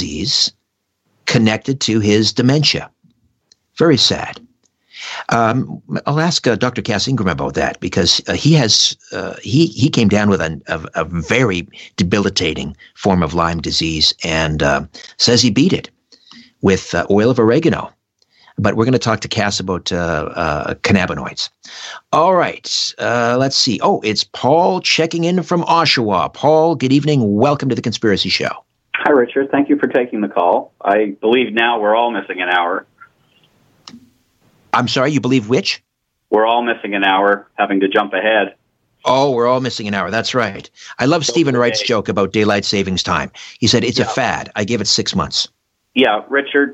disease connected to his dementia. Very sad. I'll ask Dr. Cass Ingram about that, because he came down with a very debilitating form of Lyme disease, and says he beat it with oil of oregano. But we're going to talk to Cass about cannabinoids. All right, let's see. Oh, it's Paul checking in from Oshawa. Paul, good evening. Welcome to the Conspiracy Show. Hi, Richard. Thank you for taking the call. I believe now we're all missing an hour. I'm sorry, you believe which? We're all missing an hour, having to jump ahead. Oh, we're all missing an hour. That's right. I love Stephen Wright's joke about daylight savings time. He said, it's a fad. I give it 6 months. Yeah, Richard,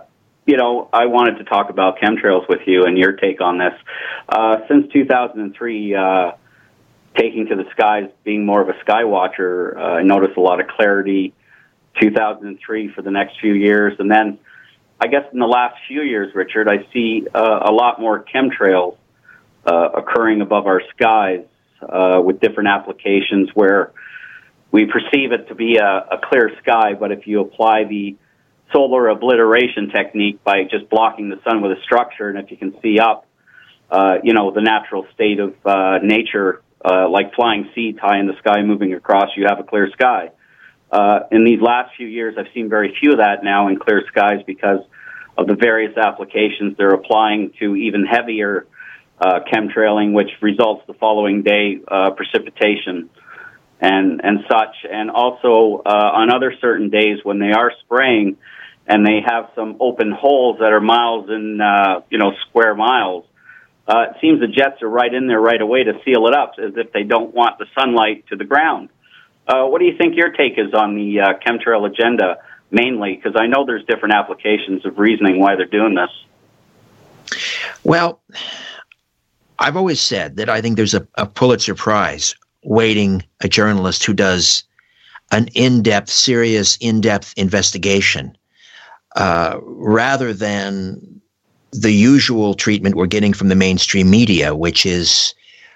I wanted to talk about chemtrails with you and your take on this. Since 2003, taking to the skies, being more of a sky watcher, I noticed a lot of clarity. 2003 for the next few years. And then I guess in the last few years, Richard, I see a lot more chemtrails occurring above our skies with different applications where we perceive it to be a clear sky, but if you apply the solar obliteration technique by just blocking the sun with a structure, and if you can see up, the natural state of nature, like flying seeds high in the sky moving across, you have a clear sky. In these last few years, I've seen very few of that now in clear skies because of the various applications they're applying to even heavier chemtrailing, which results the following day precipitation and such. And also on other certain days when they are spraying and they have some open holes that are miles and square miles, it seems the jets are right in there right away to seal it up, as if they don't want the sunlight to the ground. What do you think your take is on the chemtrail agenda, mainly? Because I know there's different applications of reasoning why they're doing this. Well, I've always said that I think there's a Pulitzer Prize waiting a journalist who does an serious in-depth investigation rather than the usual treatment we're getting from the mainstream media, which is,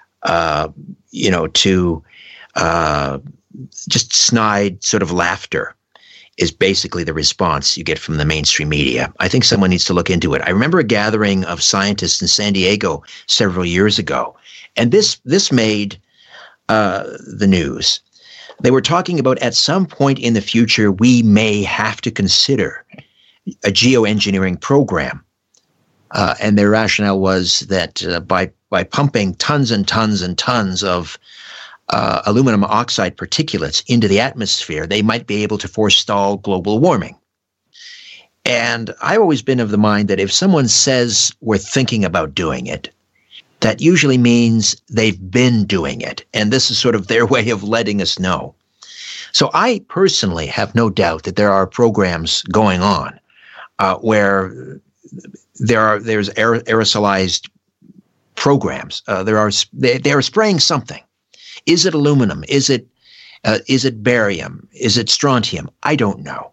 just snide sort of laughter is basically the response you get from the mainstream media. I think someone needs to look into it. I remember a gathering of scientists in San Diego several years ago, and this made the news. They were talking about at some point in the future, we may have to consider a geoengineering program. And their rationale was that by pumping tons and tons and tons of aluminum oxide particulates into the atmosphere, they might be able to forestall global warming. And I've always been of the mind that if someone says we're thinking about doing it, that usually means they've been doing it. And this is sort of their way of letting us know. So I personally have no doubt that there are programs going on where there's aerosolized programs. They are spraying something. Is it aluminum? Is it barium? Is it strontium? I don't know.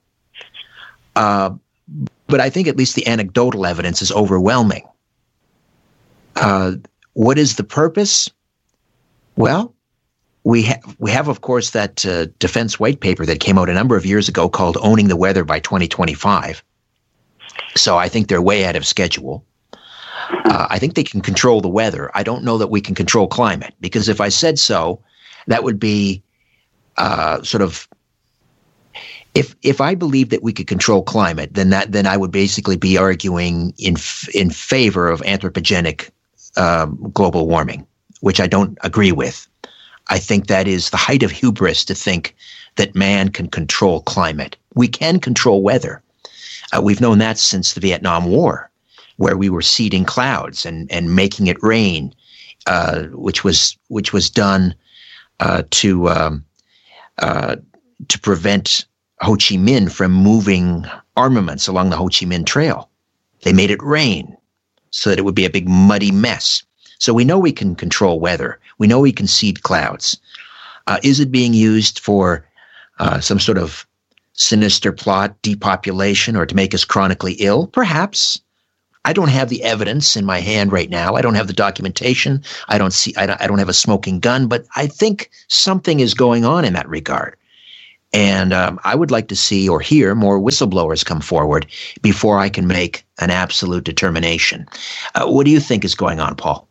But I think at least the anecdotal evidence is overwhelming. What is the purpose? Well, we have, of course, that defense white paper that came out a number of years ago called Owning the Weather by 2025. So I think they're way out of schedule. I think they can control the weather. I don't know that we can control climate, because if I said so, that would be sort of, if I believed that we could control climate, then I would basically be arguing in favor of anthropogenic global warming, which I don't agree with. I think that is the height of hubris to think that man can control climate. We can control weather. We've known that since the Vietnam War, where we were seeding clouds and making it rain, which was done to prevent Ho Chi Minh from moving armaments along the Ho Chi Minh Trail. They made it rain so that it would be a big muddy mess. So we know we can control weather. We know we can seed clouds. Is it being used for some sort of sinister plot, depopulation, or to make us chronically ill? Perhaps. I don't have the evidence in my hand right now. I don't have the documentation. I don't have a smoking gun, but I think something is going on in that regard. And I would like to see or hear more whistleblowers come forward before I can make an absolute determination. What do you think is going on, Paul?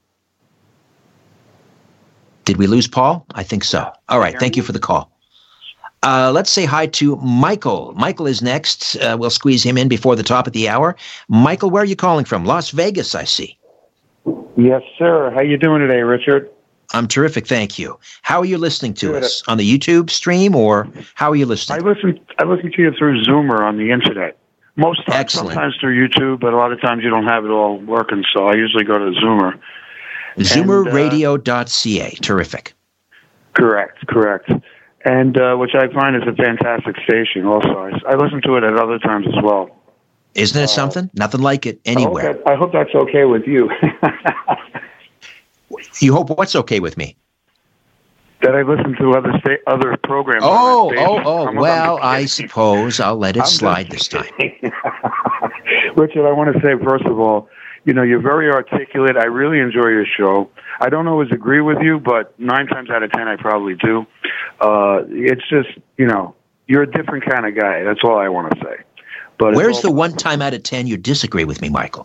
Did we lose Paul? I think so. All right. Thank you for the call. Let's say hi to Michael. Michael is next. We'll squeeze him in before the top of the hour. Michael, where are you calling from? Las Vegas, I see. Yes, sir. How you doing today, Richard? I'm terrific, thank you. How are you listening to us? On the YouTube stream, or how are you listening? I listen to you through Zoomer on the internet. Most times, Excellent. Sometimes through YouTube, but a lot of times you don't have it all working, so I usually go to Zoomer. Zoomerradio.ca. Terrific. Correct. And which I find is a fantastic station also. I listen to it at other times as well. Isn't it something? Nothing like it anywhere. I hope that's okay with you. You hope what's okay with me? That I listen to other programs. Well, I suppose I'll let it slide this time. Richard, I want to say, first of all, you're very articulate. I really enjoy your show. I don't always agree with you, but 9 times out of 10, I probably do. It's just, you're a different kind of guy. That's all I want to say. But where's the 1 time out of 10 you disagree with me, Michael?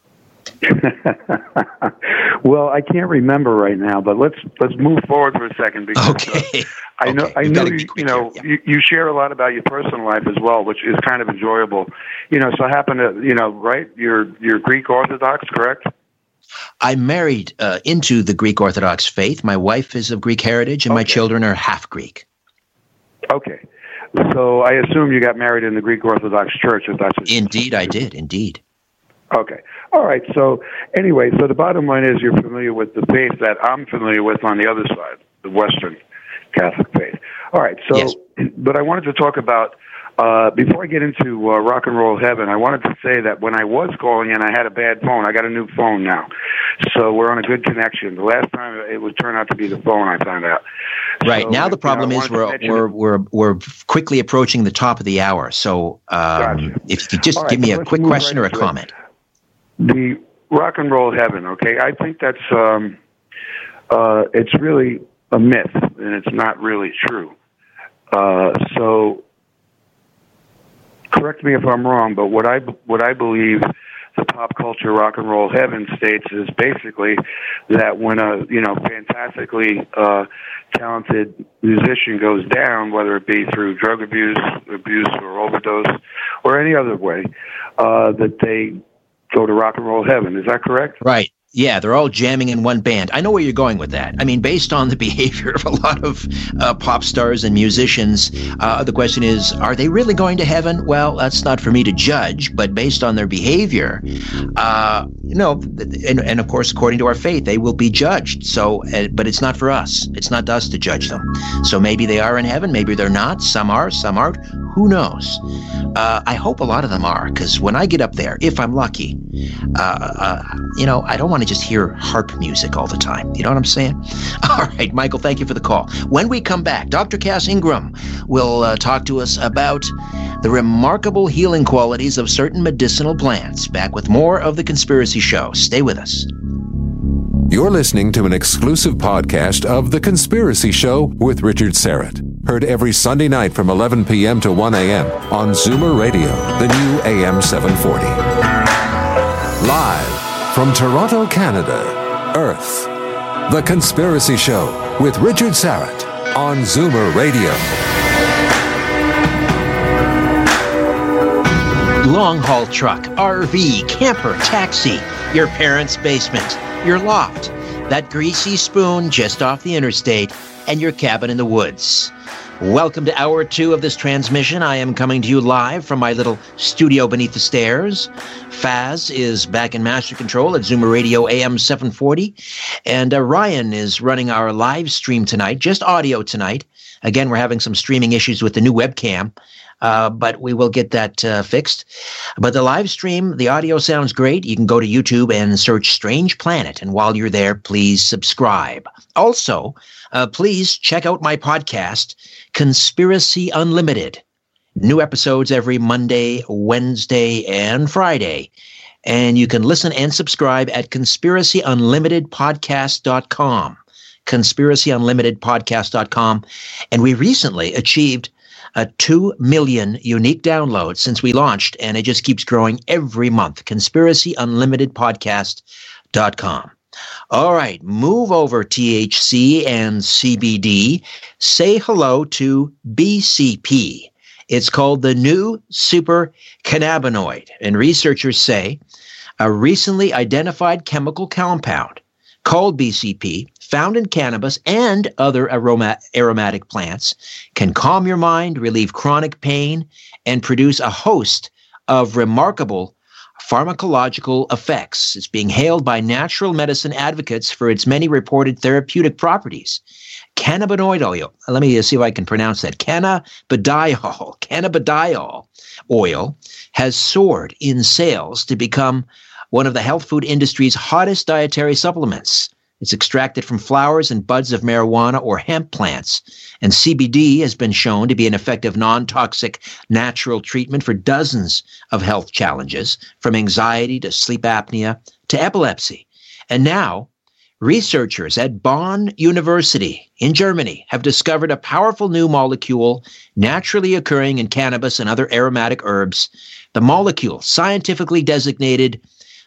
Well, I can't remember right now, but let's move forward for a second because okay. I know you share a lot about your personal life as well, which is kind of enjoyable. So I happen to right? You're Greek Orthodox, correct? I'm married into the Greek Orthodox faith. My wife is of Greek heritage, and my children are half Greek. Okay. So I assume you got married in the Greek Orthodox Church, if that's what Indeed, I did. Indeed. Okay. All right. So anyway, the bottom line is you're familiar with the faith that I'm familiar with on the other side, the Western Catholic faith. All right. So, yes. But I wanted to talk about, before I get into rock and roll heaven, I wanted to say that when I was calling in, I had a bad phone. I got a new phone now. So we're on a good connection. The last time it would turn out to be the phone, I found out. Right. So, now the problem is we're quickly approaching the top of the hour. So gotcha. If you could just give me a quick question or a comment. The rock and roll heaven, okay? I think that's it's really a myth, and it's not really true. So correct me if I'm wrong, but what I believe the pop culture rock and roll heaven states is basically that when a fantastically talented musician goes down, whether it be through drug abuse or overdose or any other way, that they go to rock and roll heaven. Is that correct? Right. Yeah, they're all jamming in one band. I know where you're going with that. I mean, based on the behavior of a lot of pop stars and musicians, the question is, are they really going to heaven? Well, that's not for me to judge, but based on their behavior, and of course, according to our faith, they will be judged. So, but it's not for us. It's not us to judge them. So maybe they are in heaven, maybe they're not. Some are, some aren't. Who knows? I hope a lot of them are, because when I get up there, if I'm lucky, I don't want to just hear harp music all the time. You know what I'm saying? All right, Michael, thank you for the call. When we come back, Dr. Cass Ingram will talk to us about the remarkable healing qualities of certain medicinal plants. Back with more of The Conspiracy Show. Stay with us. You're listening to an exclusive podcast of The Conspiracy Show with Richard Syrett. Heard every Sunday night from 11 p.m. to 1 a.m. on Zoomer Radio, the new AM 740. Live from Toronto, Canada, Earth. The Conspiracy Show with Richard Syrett on Zoomer Radio. Long-haul truck, RV, camper, taxi, your parents' basement, your loft, that greasy spoon just off the interstate, and your cabin in the woods. Welcome to Hour 2 of this transmission. I am coming to you live from my little studio beneath the stairs. Faz is back in master control at Zoomer Radio AM 740. And Ryan is running our live stream tonight, just audio tonight. Again, we're having some streaming issues with the new webcam, but we will get that fixed. But the live stream, the audio sounds great. You can go to YouTube and search Strange Planet. And while you're there, please subscribe. Also, please check out my podcast, Conspiracy Unlimited. New episodes every Monday, Wednesday, and Friday. And you can listen and subscribe at conspiracyunlimitedpodcast.com. conspiracyunlimitedpodcast.com. And we recently achieved 2 million unique downloads since we launched, and it just keeps growing every month. ConspiracyUnlimitedPodcast.com. All right, move over THC and CBD. Say hello to BCP. It's called the new super cannabinoid, and researchers say a recently identified chemical compound called BCP, found in cannabis and other aromatic plants, can calm your mind, relieve chronic pain, and produce a host of remarkable pharmacological effects. It's being hailed by natural medicine advocates for its many reported therapeutic properties. Cannabinoid oil. Let me see if I can pronounce that. Cannabidiol oil has soared in sales to become one of the health food industry's hottest dietary supplements. It's extracted from flowers and buds of marijuana or hemp plants. And CBD has been shown to be an effective non-toxic natural treatment for dozens of health challenges, from anxiety to sleep apnea to epilepsy. And now, researchers at Bonn University in Germany have discovered a powerful new molecule naturally occurring in cannabis and other aromatic herbs. The molecule, scientifically designated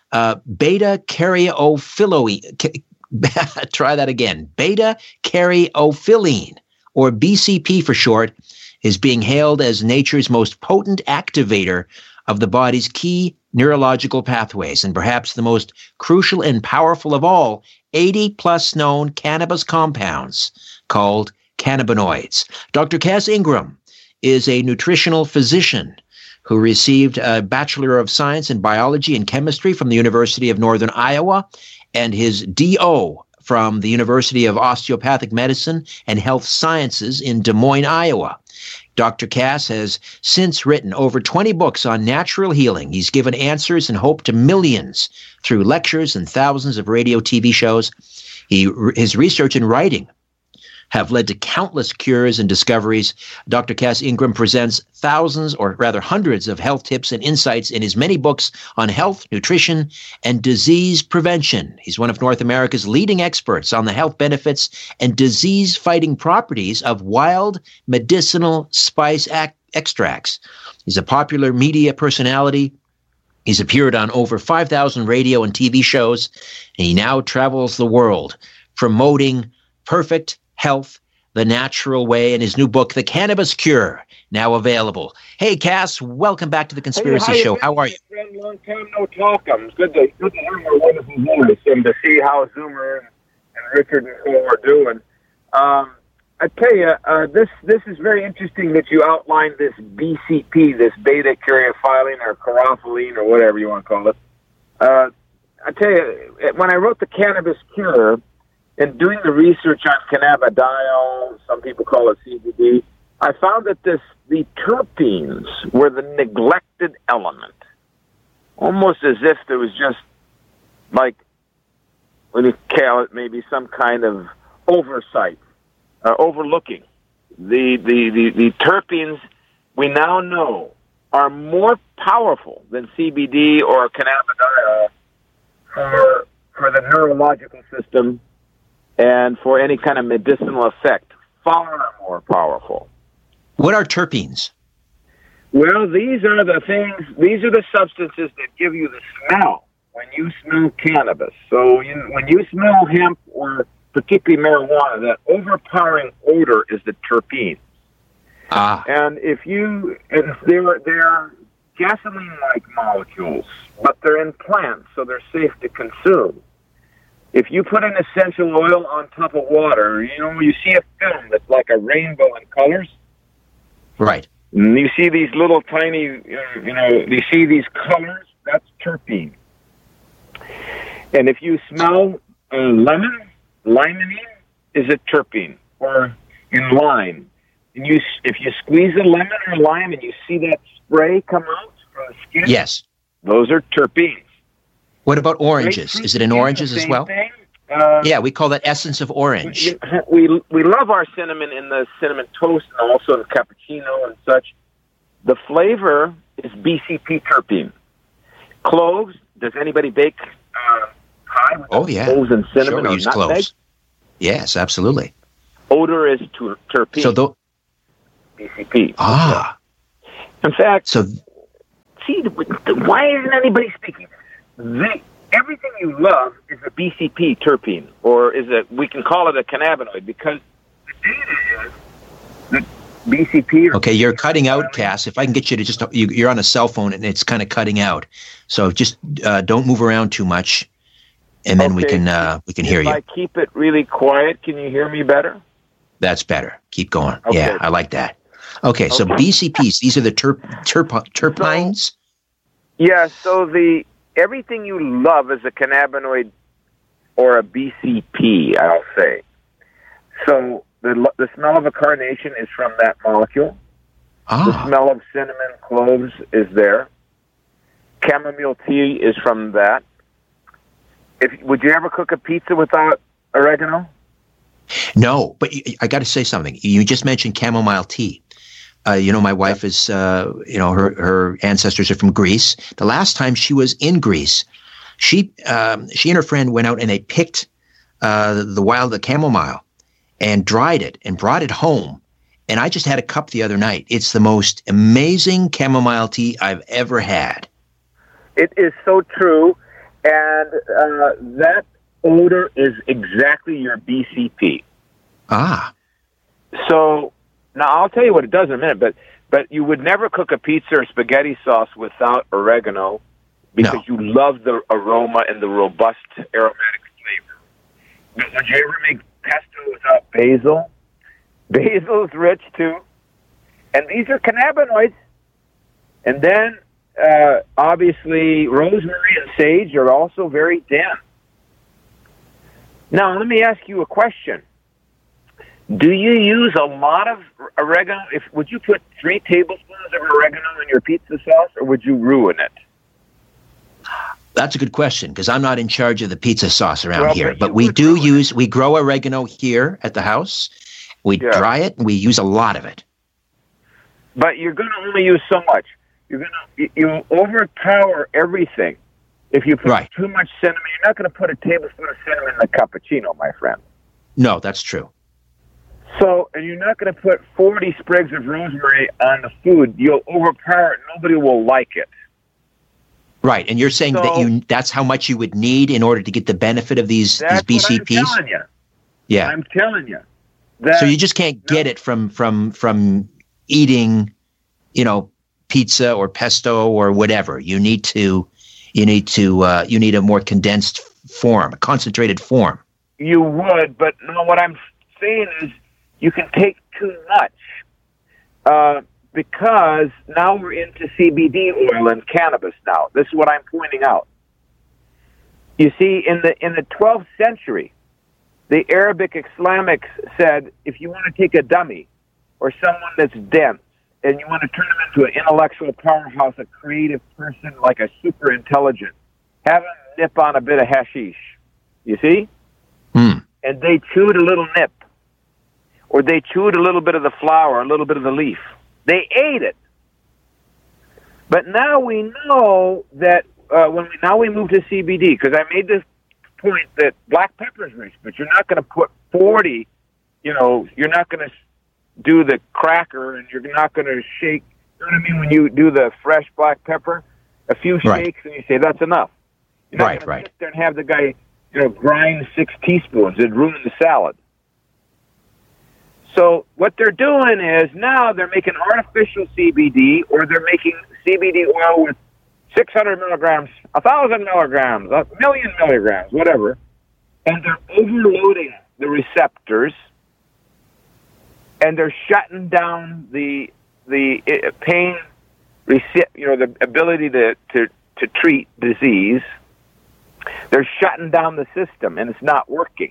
beta-caryophyllene, try that again, beta-caryophyllene, or BCP for short, is being hailed as nature's most potent activator of the body's key neurological pathways, and perhaps the most crucial and powerful of all 80-plus known cannabis compounds called cannabinoids. Dr. Cass Ingram is a nutritional physician who received a Bachelor of Science in Biology and Chemistry from the University of Northern Iowa and his D.O. from the University of Osteopathic Medicine and Health Sciences in Des Moines, Iowa. Dr. Cass has since written over 20 books on natural healing. He's given answers and hope to millions through lectures and thousands of radio, TV shows. His research and writing have led to countless cures and discoveries. Dr. Cass Ingram presents thousands, or rather hundreds, of health tips and insights in his many books on health, nutrition, and disease prevention. He's one of North America's leading experts on the health benefits and disease-fighting properties of wild medicinal spice extracts. He's a popular media personality. He's appeared on over 5,000 radio and TV shows, and he now travels the world promoting perfect health the natural way in his new book, The Cannabis Cure, now available. Hey, Cass, welcome back to The Conspiracy Show. How are you? Long time no talk. It's good to hear your wonderful voice and to see how Zoomer and Richard and Cole are doing. I tell you, this is very interesting that you outlined this BCP, this beta-caryophyllene or caryophyllene or whatever you want to call it. I tell you, when I wrote The Cannabis Cure, and doing the research on cannabidiol, some people call it CBD, I found that the terpenes were the neglected element, almost as if there was just like, what do you call it, maybe some kind of oversight, overlooking. The terpenes, we now know, are more powerful than CBD or cannabidiol for the neurological system and for any kind of medicinal effect, far more powerful. What are terpenes? Well, these are the substances that give you the smell when you smell cannabis. So when you smell hemp or particularly marijuana, that overpowering odor is the terpene. And they're gasoline-like molecules, but they're in plants, so they're safe to consume. If you put an essential oil on top of water, you see a film that's like a rainbow in colors. Right. And you see these little tiny, you see these colors, that's terpene. And if you smell limonene is a terpene, or in lime. And if you squeeze a lemon or lime and you see that spray come out from the skin, yes, those are terpenes. What about oranges? Is it in oranges as well? Yeah, we call that essence of orange. We love our cinnamon in the cinnamon toast and also in cappuccino and such. The flavor is BCP terpene. Cloves, does anybody bake pie with cloves and cinnamon or nutmeg? Yes, absolutely. Odor is terpene. So BCP. Ah. In fact, So, see, why isn't anybody speaking? Everything you love is a BCP terpene, or we can call it a cannabinoid, because the data is that BCP... okay, you're cutting out, Cass. If I can get you to just... You're on a cell phone, and it's kind of cutting out. So just don't move around too much, and then we can hear you. If I keep it really quiet, can you hear me better? That's better. Keep going. Okay. Yeah, I like that. Okay, so BCPs, these are the terpines? Yeah, so everything you love is a cannabinoid or a BCP, I'll say. So the smell of a carnation is from that molecule. The smell of cinnamon cloves is there. Chamomile tea is from that. Would you ever cook a pizza without oregano? No, but I got to say something. You just mentioned chamomile tea. My wife is, her ancestors are from Greece. The last time she was in Greece, she and her friend went out and they picked the chamomile and dried it and brought it home. And I just had a cup the other night. It's the most amazing chamomile tea I've ever had. It is so true. And that odor is exactly your BCP. Ah. So... Now, I'll tell you what it does in a minute, but you would never cook a pizza or spaghetti sauce without oregano because you love the aroma and the robust aromatic flavor. But would you ever make pesto without basil? Basil's rich, too. And these are cannabinoids. And then, obviously, rosemary and sage are also very dense. Now, let me ask you a question. Do you use a lot of oregano? Would you put 3 tablespoons of oregano in your pizza sauce, or would you ruin it? That's a good question, because I'm not in charge of the pizza sauce around here. But we grow oregano here at the house. We dry it, and we use a lot of it. But you're going to only use so much. You overpower everything. If you put too much cinnamon, you're not going to put a tablespoon of cinnamon in a cappuccino, my friend. No, that's true. So, and you're not going to put 40 sprigs of rosemary on the food. You'll overpower it. Nobody will like it. Right, and you're saying that's how much you would need in order to get the benefit of these BCPs? That's what I'm telling you. Yeah. I'm telling you. So you just can't get it from eating, pizza or pesto or whatever. You need a more condensed form, a concentrated form. You would, but no, what I'm saying is you can take too much because now we're into CBD oil and cannabis now. This is what I'm pointing out. You see, in the 12th century, the Arabic Islamics said, if you want to take a dummy or someone that's dense and you want to turn them into an intellectual powerhouse, a creative person, like a super intelligent, have them nip on a bit of hashish. You see? And they chewed a little nip. Or they chewed a little bit of the flower, a little bit of the leaf. They ate it. But now we know that when we move to CBD, because I made this point that black pepper is rich, but you're not going to put 40, you're not going to do the cracker and you're not going to shake. You know what I mean? When you do the fresh black pepper, a few shakes and you say, that's enough. You're not going to sit there and have the guy, grind 6 teaspoons. It'd ruin the salad. So what they're doing is now they're making artificial CBD, or they're making CBD oil with 600 milligrams, 1,000 milligrams, 1,000,000 milligrams, whatever, and they're overloading the receptors, and they're shutting down the pain, the ability to treat disease. They're shutting down the system, and it's not working.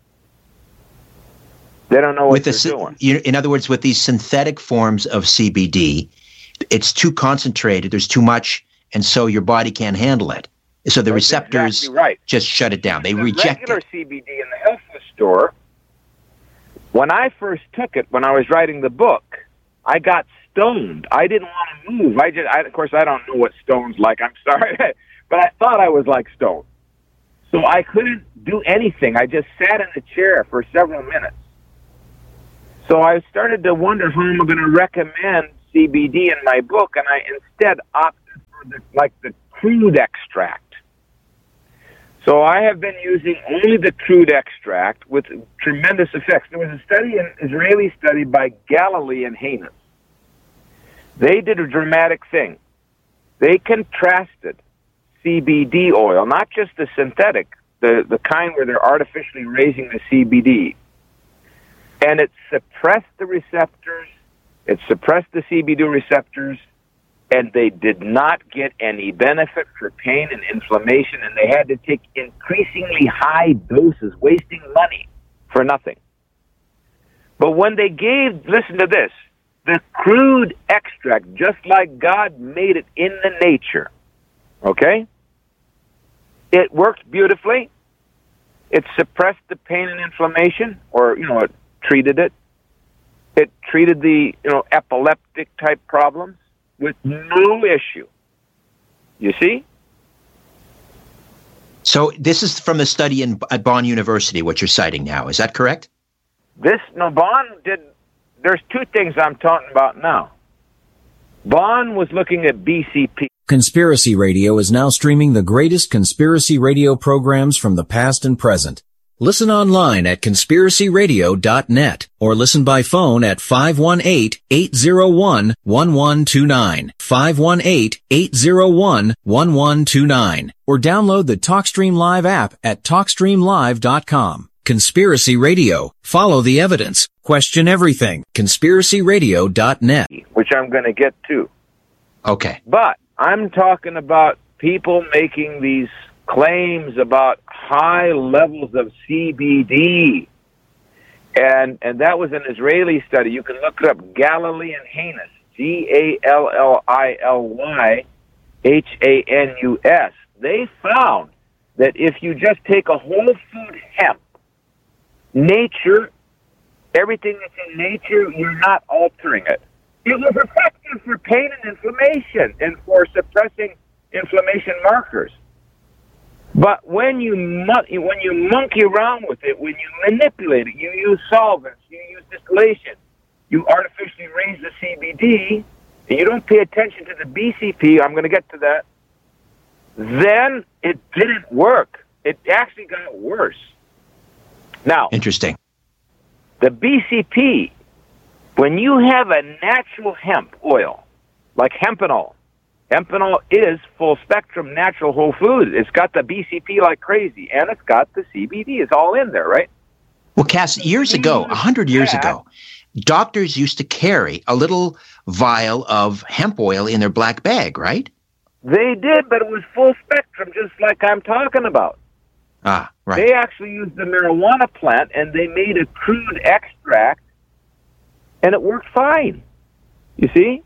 They don't know what they're doing. In other words, with these synthetic forms of CBD, it's too concentrated. There's too much, and so your body can't handle it. So the receptors just shut it down. They reject it. Regular CBD in the health food store, when I first took it, when I was writing the book, I got stoned. I didn't want to move. Of course, I don't know what stone's like. I'm sorry. But I thought I was like stoned. So I couldn't do anything. I just sat in the chair for several minutes. So I started to wonder how am I going to recommend CBD in my book, and I instead opted for the crude extract. So I have been using only the crude extract with tremendous effects. There was a study, an Israeli study by Galilee and Haynes. They did a dramatic thing. They contrasted CBD oil, not just the synthetic, the kind where they're artificially raising the CBD, and it suppressed the receptors, it suppressed the CBD receptors, and they did not get any benefit for pain and inflammation, and they had to take increasingly high doses, wasting money for nothing. But when they gave, listen to this, the crude extract, just like God made it in the nature, okay? It worked beautifully. It suppressed the pain and inflammation, or, it treated it. It treated the, epileptic type problems with no issue. You see? So this is from the study at Bonn University, what you're citing now. Is that correct? Bonn did, there's two things I'm talking about now. Bonn was looking at BCP. Conspiracy Radio is now streaming the greatest conspiracy radio programs from the past and present. Listen online at conspiracyradio.net or listen by phone at 518-801-1129, 518-801-1129, or download the TalkStream Live app at TalkStreamLive.com. Conspiracy Radio. Follow the evidence. Question everything. conspiracyradio.net. Which I'm going to get to. Okay. But I'm talking about people making these claims about high levels of CBD. And that was an Israeli study. You can look it up, Galilee and Hanus, Gallilianus. They found that if you just take a whole food hemp, nature, everything that's in nature, you're not altering it. It was effective for pain and inflammation and for suppressing inflammation markers. But when you monkey around with it, when you manipulate it, you use solvents, you use distillation, you artificially raise the CBD, and you don't pay attention to the BCP, I'm going to get to that, then it didn't work. It actually got worse. Now, interesting. The BCP, when you have a natural hemp oil, like hempenol is full spectrum natural whole food. It's got the BCP like crazy, and it's got the CBD. It's all in there, right? Well, Cass, years ago, 100 years ago, doctors used to carry a little vial of hemp oil in their black bag, right? They did, but it was full spectrum, just like I'm talking about. Ah, right. They actually used the marijuana plant, and they made a crude extract, and it worked fine. You see?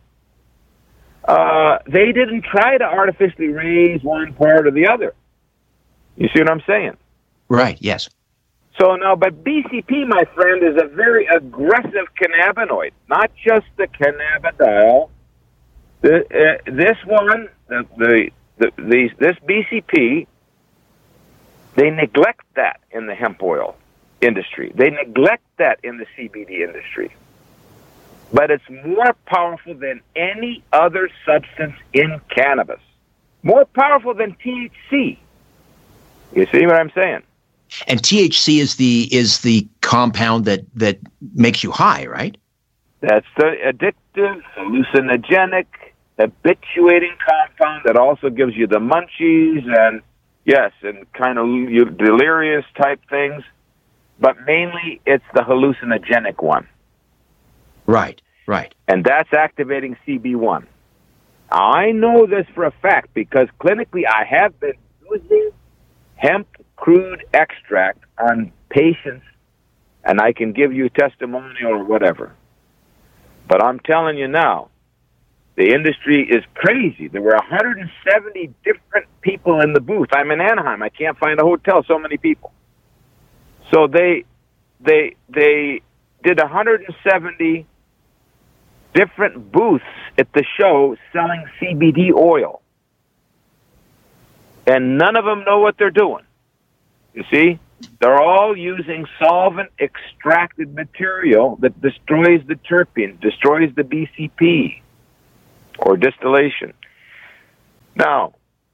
They didn't try to artificially raise one part or the other. You see what I'm saying? Right, yes. So now, but BCP, my friend, is a very aggressive cannabinoid, not just the cannabidiol. This one, this BCP, they neglect that in the hemp oil industry. They neglect that in the CBD industry. But it's more powerful than any other substance in cannabis. More powerful than THC. You see what I'm saying? And THC is the compound that makes you high, right? That's the addictive, hallucinogenic, habituating compound that also gives you the munchies and, yes, and kind of delirious type things. But mainly it's the hallucinogenic one. Right, right. And that's activating CB1. I know this for a fact because clinically I have been using hemp crude extract on patients, and I can give you testimonial or whatever. But I'm telling you now, the industry is crazy. There were 170 different people in the booth. I'm in Anaheim. I can't find a hotel, so many people. So they did 170 different booths at the show selling CBD oil. And none of them know what they're doing. You see? They're all using solvent-extracted material that destroys the terpene, destroys the BCP, or distillation. Now,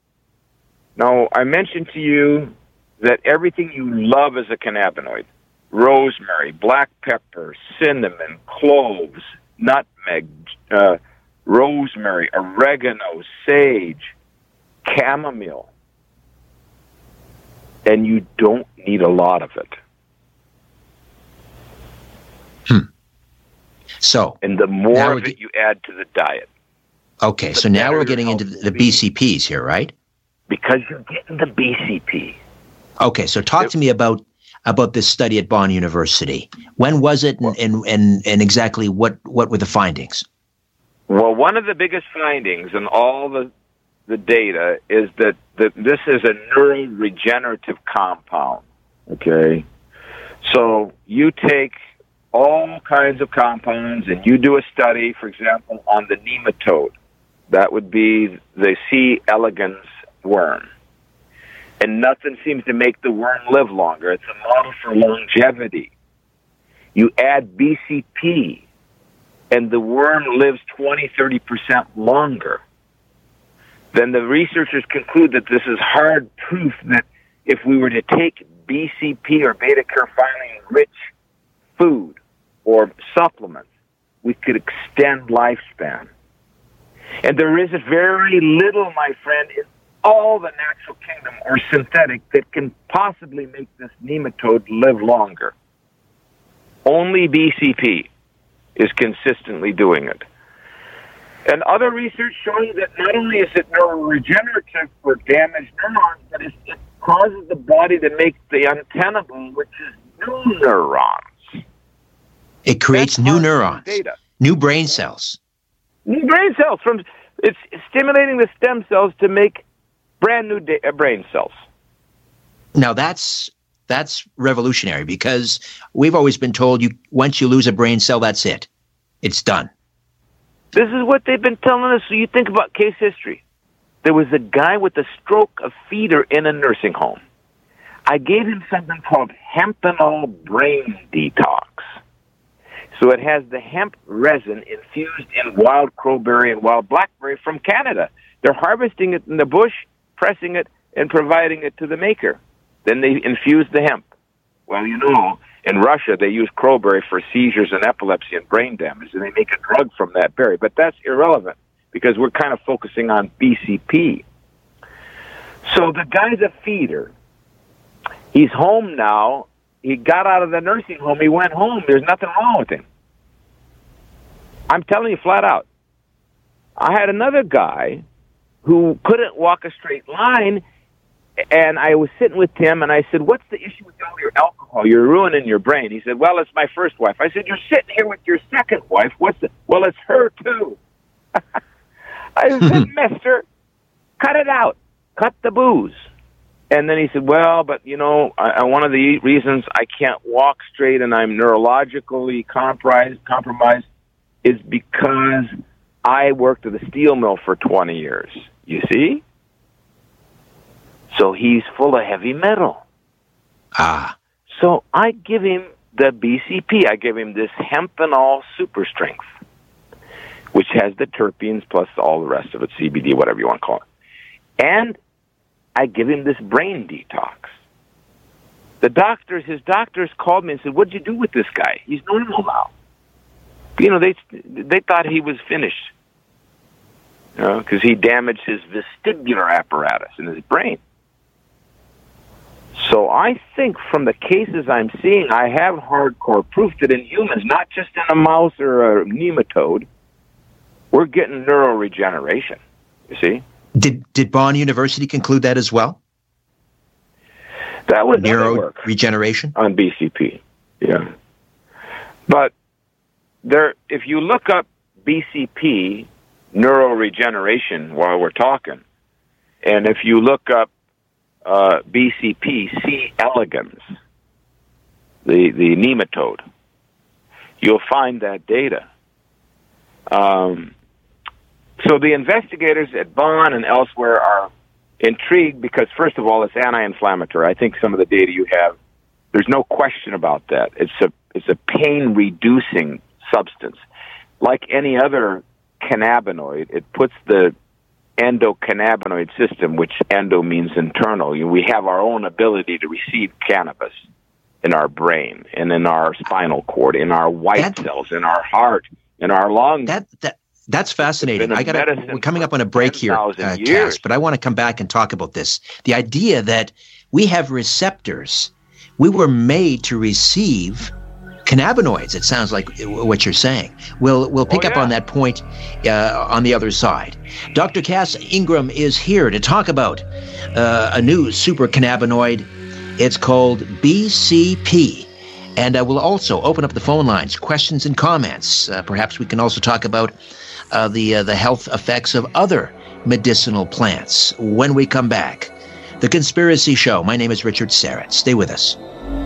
I mentioned to you that everything you love is a cannabinoid. Rosemary, black pepper, cinnamon, cloves, nutmeg, rosemary, oregano, sage, chamomile. And you don't need a lot of it. So, and the more of it you add to the diet. Okay, so now we're getting into the BCPs here, right? Because you're getting the BCP. Okay, so talk to me about this study at Bonn University. When was it, and exactly what were the findings? Well, one of the biggest findings in all the data is that this is a neuroregenerative compound, okay? So you take all kinds of compounds and you do a study, for example, on the nematode. That would be the C. elegans worm. And nothing seems to make the worm live longer. It's a model for longevity. You add BCP, and the worm lives 20-30% longer. Then the researchers conclude that this is hard proof that if we were to take BCP or beta-carotene-rich food or supplements, we could extend lifespan. And there is very little, my friend, in all the natural kingdom or synthetic that can possibly make this nematode live longer. Only BCP is consistently doing it. And other research showing that not only is it neuroregenerative for damaged neurons, but it causes the body to make the untenable, which is new neurons. It creates new neurons, new brain cells. New brain cells. It's stimulating the stem cells to make brand new brain cells. Now that's revolutionary, because we've always been told once you lose a brain cell, that's it. It's done. This is what they've been telling us. So you think about case history. There was a guy with a stroke, a feeder in a nursing home. I gave him something called Hempenol Brain Detox. So it has the hemp resin infused in wild crowberry and wild blackberry from Canada. They're harvesting it in the bush, pressing it, and providing it to the maker. Then they infuse the hemp. Well, in Russia, they use crowberry for seizures and epilepsy and brain damage, and they make a drug from that berry. But that's irrelevant, because we're kind of focusing on BCP. So the guy's a feeder. He's home now. He got out of the nursing home. He went home. There's nothing wrong with him. I'm telling you flat out. I had another guy who couldn't walk a straight line, and I was sitting with him, and I said, "What's the issue with all your alcohol? You're ruining your brain." He said, "Well, it's my first wife." I said, "You're sitting here with your second wife. Well, it's her, too." I said, "Mister, cut it out. Cut the booze." And then he said, "Well, but, one of the reasons I can't walk straight and I'm neurologically compromised is because I worked at a steel mill for 20 years. You see? So he's full of heavy metal. So I give him the BCP. I give him this Hempenol Super Strength, which has the terpenes plus all the rest of it, CBD, whatever you want to call it. And I give him this brain detox. His doctors called me and said, "What'd you do with this guy? He's normal now." They thought he was finished, because he damaged his vestibular apparatus in his brain. So I think from the cases I'm seeing, I have hardcore proof that in humans, not just in a mouse or a nematode, we're getting neuroregeneration. You see? Did Bonn University conclude that as well? That was neuroregeneration on BCP. Yeah, but if you look up BCP neuroregeneration while we're talking, and if you look up BCP C. elegans, the nematode, you'll find that data. So the investigators at Bonn and elsewhere are intrigued because, first of all, it's anti-inflammatory. I think some of the data you have There's no question about that. It's a pain-reducing substance. Like any other cannabinoid, it puts the endocannabinoid system, which endo means internal. We have our own ability to receive cannabis in our brain and in our spinal cord, in our white cells, in our heart, in our lungs. That's fascinating. We're coming up on a break here, Cass, but I want to come back and talk about this. The idea that we have receptors. We were made to receive cannabinoids. It sounds like what you're saying. We'll pick up on that point on the other side. Dr. Cass Ingram is here to talk about a new super cannabinoid. It's called BCP. And we'll also open up the phone lines, questions and comments. Perhaps we can also talk about the health effects of other medicinal plants when we come back. The Conspiracy Show. My name is Richard Syrett. Stay with us.